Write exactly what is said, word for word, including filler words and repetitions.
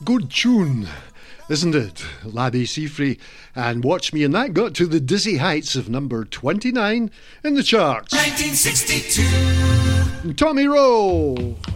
good tune, isn't it? Laddie Seafree and Watch Me, and that got to the dizzy heights of number twenty-nine in the charts. nineteen sixty-two. Tommy Rowe.